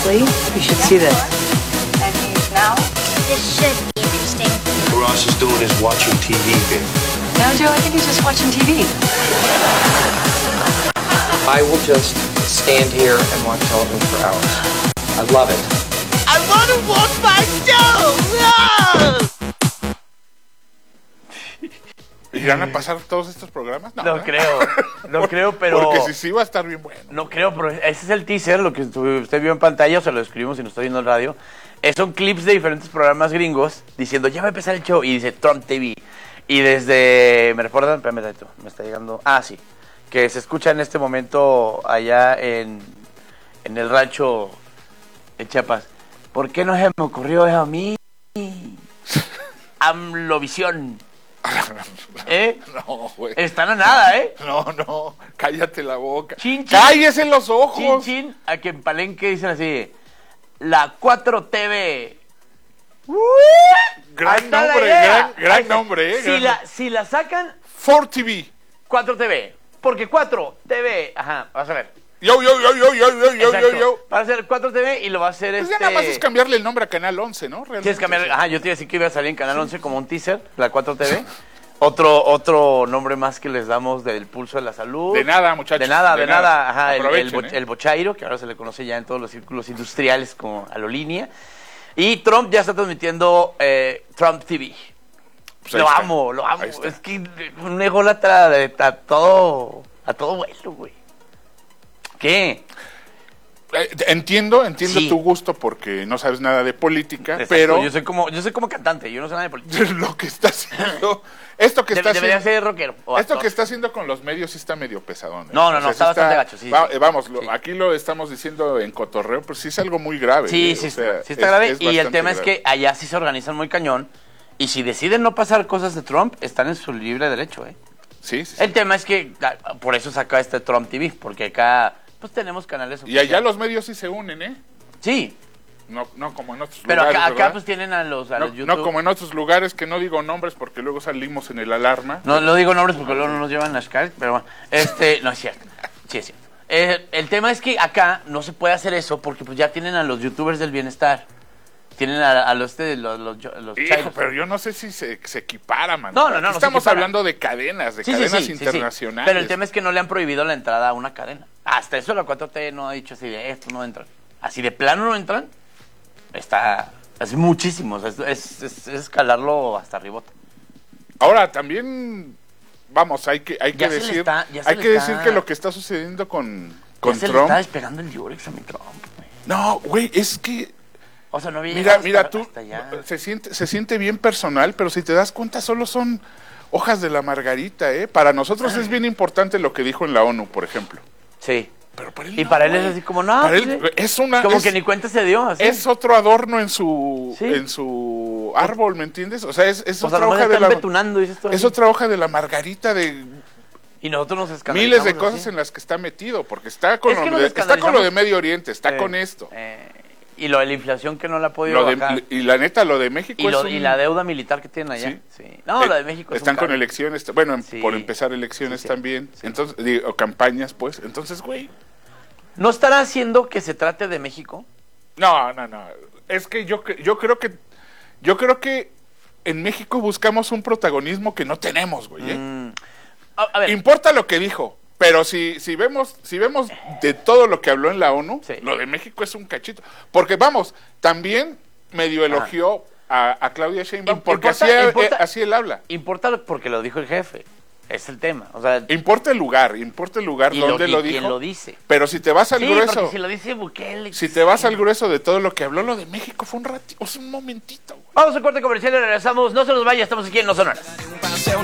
Seriously, you should see this. This should be interesting. What Ross is doing is watching TV, babe. No, Joe, I think he's just watching TV. I will just stand here and watch television for hours. I love it. I want to watch my show! No! ¿Irán a pasar todos estos programas? No creo, pero... Porque sí va a estar bien bueno. No creo, pero ese es el teaser, lo que usted vio en pantalla, o se lo escribimos si no está viendo en radio. Son clips de diferentes programas gringos diciendo, ya va a empezar el show, y dice Trump TV. Y desde, ¿me recuerdan? Espérame, me está llegando... Ah, sí, que se escucha en este momento allá en el rancho en Chiapas. ¿Por qué no se me ocurrió eso a mí? AMLOvisión. No, güey. Están a nada, No, cállate la boca. Chin, chin. ¡Cállese los ojos! Chin, chin, a que en Palenque dicen así, la 4TV. Gran nombre, Si la sacan, 4TV. 4TV, porque 4TV, ajá, vas a ver. Yo. Va a ser 4TV y lo va a hacer Pues ya nada más es cambiarle el nombre a Canal 11, ¿no? Tienes que cambiar, ajá, yo te iba a decir que iba a salir en Canal 11 como un teaser, la 4TV. Otro nombre más que les damos del pulso de la salud. De nada, muchachos. De nada, ajá, Aprovechen, el bochairo, que ahora se le conoce ya en todos los círculos industriales como Aerolínea. Y Trump ya está transmitiendo Trump TV. Pues lo amo. Es que un ególatra a todo vuelo, güey. ¿Qué? Entiendo Sí. tu gusto porque no sabes nada de política, Exacto, pero yo soy como cantante, yo no sé nada de política. lo que está haciendo, esto que está Debería haciendo, ser rockero o esto actor. que está haciendo con los medios sí está medio pesadón. No, O sea, está bastante gacho, sí. Vamos, Sí. aquí lo estamos diciendo en cotorreo, pero sí es algo muy grave. Sí, o sea, sí está grave. es Y el bastante tema es grave. que allá sí se organizan muy cañón. Y si deciden no pasar cosas de Trump, están en su libre derecho, Sí. El tema es que por eso saca este Trump TV, porque acá pues tenemos canales Y allá oficiales. los medios sí se unen, ¿eh? Sí, No como en otros pero lugares, acá ¿verdad? pues tienen a los YouTube. No como en otros lugares que no digo nombres porque luego salimos en el alarma. No digo nombres porque luego no nos llevan a Skype, pero bueno, no es cierto. Sí es cierto. El tema es que acá no se puede hacer eso porque pues ya tienen a los youtubers del bienestar. Tienen a los Hijo, chairos. pero yo no sé si se equipara, man. No, Aquí no se estamos equipara. hablando de cadenas, Sí, internacionales. Pero el tema es que no le han prohibido la entrada a una cadena. Hasta eso la 4T no ha dicho así de esto no entran. Así de plano no entran. Es muchísimo. Es escalarlo hasta arribota. Ahora, también, vamos, hay que Ya se le decir, está- ya se hay le que está- decir que lo que está sucediendo con Ya se le Trump. está despegando el Durex a mi Trump, güey. No, güey, es que O sea, no había mira, llegado tú hasta allá. se siente bien personal, pero si te das cuenta solo son hojas de la margarita, ¿eh? Para nosotros es bien importante lo que dijo en la ONU, por ejemplo. Sí. Pero para él Y no, para él güey. es así como, no. Para pues, él sí. es Como que ni cuenta se dio. Así. es otro adorno en su Sí. árbol, ¿me entiendes? O sea, es O sea, otra nomás hoja de están la betunando, dices tú es así. otra hoja de la margarita de Y nosotros nos escandalizamos. miles de cosas así. en las que está metido, porque está con, Es que lo, nos de, está con lo escandalizamos. de Medio Oriente, está con esto. Y lo de la inflación que no la ha podido Lo de- bajar. y la neta, lo de México Y, es un- y la deuda militar que tienen allá. Sí. Sí. No, lo de México es están un con cambio. elecciones, bueno, Sí. por empezar elecciones Sí. también. Sí. Entonces, o campañas, pues. Entonces, güey. ¿No estará haciendo que se trate de México? No. Es que yo creo que en México buscamos un protagonismo que no tenemos, güey. ¿eh? A ver, Importa lo que dijo, pero si vemos de todo lo que habló en la ONU, Sí. lo de México es un cachito. Porque vamos, también medio elogió a Claudia Sheinbaum porque así él habla. importa porque lo dijo el jefe. Es el tema. O sea, Importa el lugar y donde lo quién dijo. lo dice. Pero si te vas al Sí, grueso, porque si lo dice Bukele. si te vas al grueso de todo lo que habló, lo de México fue un ratito, un momentito, güey. Vamos a corte comercial y regresamos. No se nos vaya, estamos aquí en No Sonoras. Un paseo